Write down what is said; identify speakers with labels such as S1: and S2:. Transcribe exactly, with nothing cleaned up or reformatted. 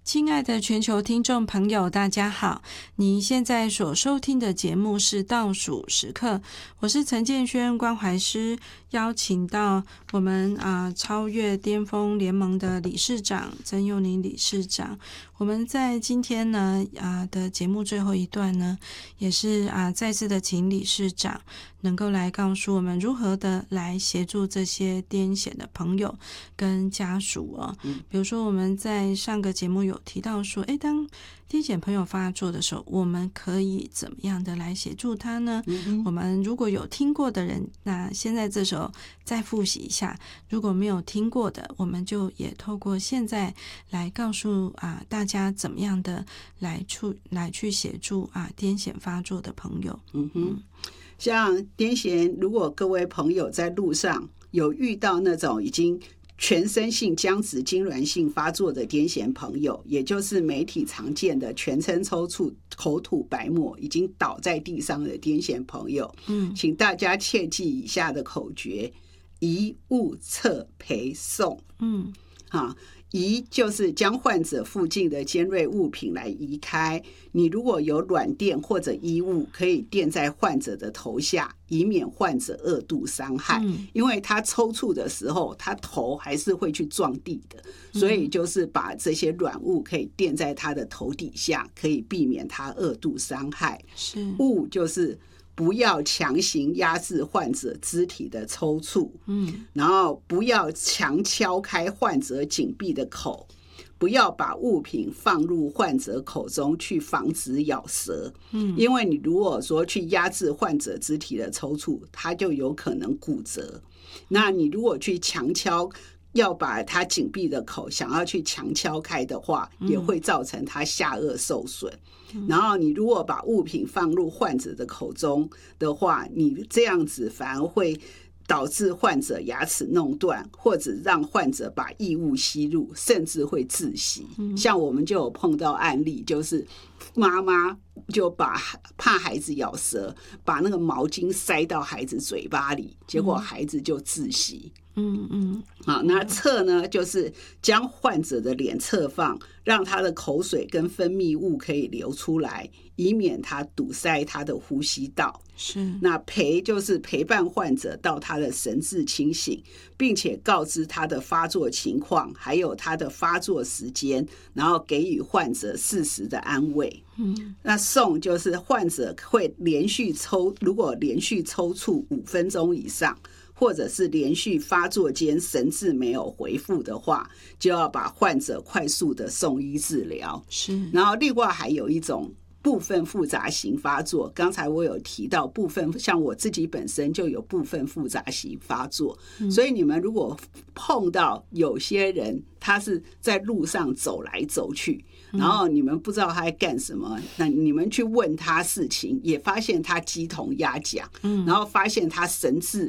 S1: 亲爱的全球听众朋友，大家好！你现在所收听的节目是倒数时刻，我是陈建轩关怀师，邀请到我们啊、呃、超越巅峰联盟的理事长曾佑宁理事长。我们在今天呢啊、呃、的节目最后一段呢，也是啊、呃、再次的请理事长能够来告诉我们如何的来协助这些癫痫的朋友跟家属哦。嗯、比如说我们在上个节目有提到说，诶，当癫痫朋友发作的时候，我们可以怎么样的来协助他呢？嗯、我们如果有听过的人，那现在这时候再复习一下；如果没有听过的，我们就也透过现在来告诉啊大家怎么样的来处来去协助啊癫痫发作的朋友。
S2: 嗯哼，像癫痫，如果各位朋友在路上有遇到那种已经全身性僵直痉挛性发作的癫痫朋友，也就是媒体常见的全身抽搐、口吐白沫、已经倒在地上的癫痫朋友，嗯，请大家切记以下的口诀：移、物、测、陪、送。嗯，好。移就是将患者附近的尖锐物品来移开，你如果有软垫或者衣物，可以垫在患者的头下，以免患者二度伤害。嗯、因为他抽搐的时候，他头还是会去撞地的，所以就是把这些软物可以垫在他的头底下，可以避免他二度伤害。是物就是不要强行压制患者肢体的抽搐，嗯，然后不要强敲开患者紧闭的口，不要把物品放入患者口中去防止咬舌，嗯，因为你如果说去压制患者肢体的抽搐，它就有可能骨折。那你如果去强敲，要把它紧闭的口想要去强敲开的话，也会造成它下颚受损。嗯、然后你如果把物品放入患者的口中的话，你这样子反而会导致患者牙齿弄断，或者让患者把异物吸入，甚至会窒息。嗯、像我们就有碰到案例，就是妈妈就把怕孩子咬舌，把那个毛巾塞到孩子嘴巴里，结果孩子就窒息。嗯嗯，好，那侧呢，就是将患者的脸侧放，让他的口水跟分泌物可以流出来，以免他堵塞他的呼吸道。是，那陪就是陪伴患者到他的神志清醒，并且告知他的发作情况，还有他的发作时间，然后给予患者适时的安慰。嗯，那送就是患者会连续抽，如果连续抽搐五分钟以上，或者是连续发作间神志没有恢复的话，就要把患者快速的送医治疗。是，然后另外还有一种部分复杂型发作，刚才我有提到部分，像我自己本身就有部分复杂型发作，嗯、所以你们如果碰到有些人他是在路上走来走去，然后你们不知道他在干什么，那你们去问他事情，也发现他鸡同鸭讲，嗯、然后发现他神志